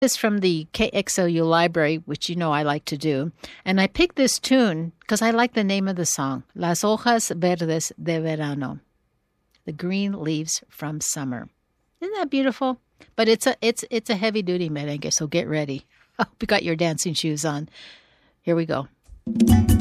This from the KXLU library, which you know I like to do. And I picked this tune because I like the name of the song, Las hojas verdes de verano, the green leaves from summer. Isn't that beautiful? But it's a heavy-duty merengue, so get ready. I hope you got your dancing shoes on. Here we go.